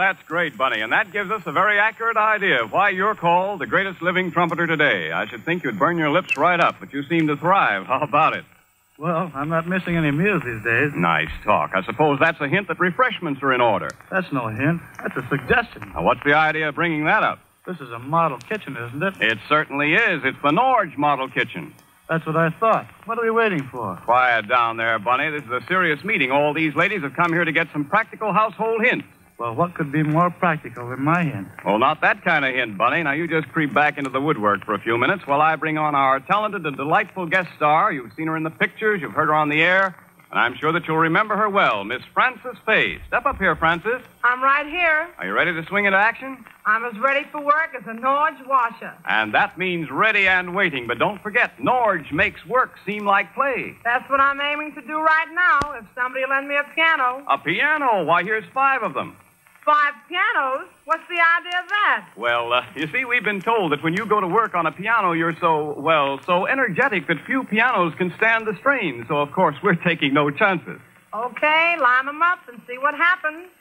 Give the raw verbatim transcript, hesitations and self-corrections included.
that's great, Bunny, and that gives us a very accurate idea of why you're called the greatest living trumpeter today. I should think you'd burn your lips right up, but you seem to thrive. How about it? Well, I'm not missing any meals these days. Nice talk. I suppose that's a hint that refreshments are in order. That's no hint. That's a suggestion. Now, what's the idea of bringing that up? This is a model kitchen, isn't it? It certainly is. It's the Norge model kitchen. That's what I thought. What are we waiting for? Quiet down there, Bunny. This is a serious meeting. All these ladies have come here to get some practical household hints. Well, what could be more practical than my hint? Well, not that kind of hint, Bunny. Now, you just creep back into the woodwork for a few minutes while I bring on our talented and delightful guest star. You've seen her in the pictures. You've heard her on the air. And I'm sure that you'll remember her well, Miss Frances Faye. Step up here, Frances. I'm right here. Are you ready to swing into action? I'm as ready for work as a Norge washer. And that means ready and waiting. But don't forget, Norge makes work seem like play. That's what I'm aiming to do right now, if somebody will lend me a piano. A piano? Why, here's five of them. Five pianos? What's the idea of that? Well, uh, you see, we've been told that when you go to work on a piano, you're so, well, so energetic that few pianos can stand the strain. So, of course, we're taking no chances. Okay, line them up and see what happens.